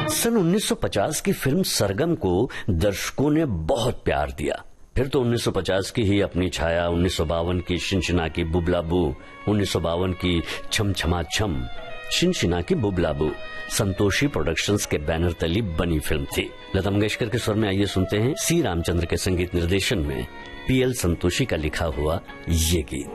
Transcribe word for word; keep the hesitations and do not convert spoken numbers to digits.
सन उन्नीस सौ पचास की फिल्म सरगम को दर्शकों ने बहुत प्यार दिया। फिर तो उन्नीस सौ पचास की ही अपनी छाया, उन्नीस सौ बावन की शिनशिना की बुबलाबू, उन्नीस सौ बावन की छम छमा छम, शिनशिना की बुबलाबू संतोषी प्रोडक्शंस के बैनर तले बनी फिल्म थी। लता मंगेशकर के स्वर में आइए सुनते हैं सी रामचंद्र के संगीत निर्देशन में पीएल संतोषी का लिखा हुआ ये गीत।